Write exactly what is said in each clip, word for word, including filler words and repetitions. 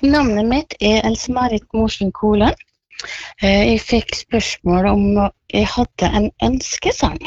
Navnet mitt er Else-Marit Morsen Kolen. Jeg fikk spørsmål om jeg hadde en ønskesang.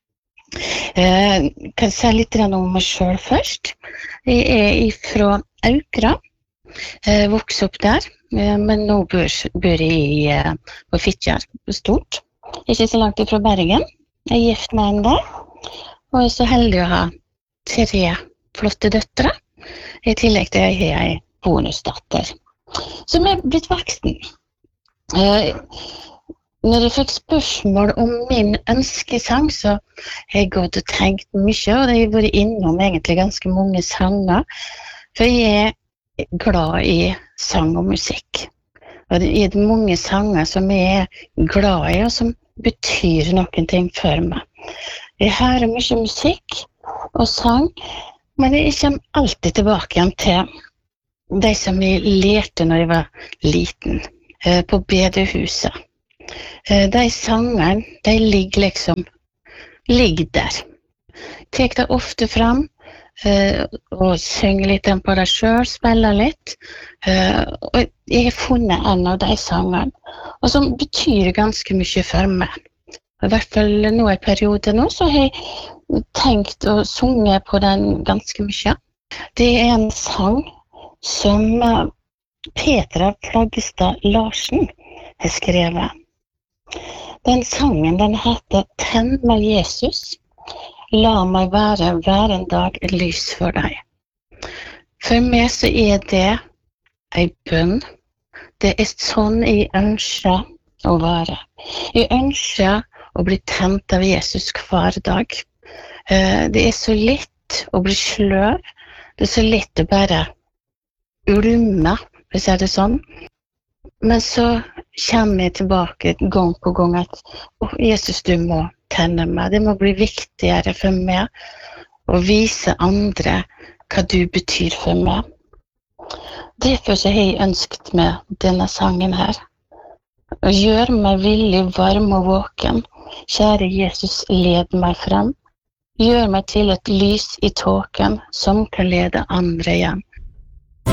Jeg kan si litt om meg selv først. Jeg er fra Aukra, vokste opp der, men nå bor, bor jeg på Fitjar, stort. Ikke så langt fra Bergen. Jeg er gift med en der, og jeg er så heldig å ha tre flotte døtre, i tillegg til at jeg har en bonusdatter, som er blitt voksen. Eh, når jeg fikk spørsmål om min ønskesang, så har jeg gått og tenkt mye, og det har vært innom egentlig ganske mange sanger, for jeg er glad i sang og musikk. Og det er mange sanger som jeg er glad i, og som betyr noen ting for meg. Jeg hører mye musikk og sang, men jeg kommer alltid tilbake igjen til de som jeg lærte når jeg var liten, på bedehuset. De sangene, de ligger liksom, ligger der. Jeg tar det ofte frem, og synger litt på det selv, spiller litt. Og jeg har funnet en av de sangene, og som betyr ganske mye for meg. I hvert fall nå i perioden nå, så har jeg tenkt å synge på den ganske mye. Det er en sang som Petra Flaggestad Larsen har skrevet. Den sangen, den heter «Tenn meg Jesus, la meg være hver en dag et lys for deg». For meg så er det en bønn. Det er sånn jeg ønsker å være. Jeg ønsker å bli tent av Jesus hver dag. Det er så lett å bli sløv. Det er så lett å bare ulme, hvis jeg er det sånn. Men så kommer jeg tilbake gang på gang at oh, Jesus, du må tenne meg. Det må bli viktigere for meg å vise andre hva du betyr for meg. Derfor så har jeg ønsket med denne sangen her. Å gjøre meg villig, varm og våken. Kjære Jesus, led meg frem. Gjør meg til et lys i tåken som kan lede andre hjem.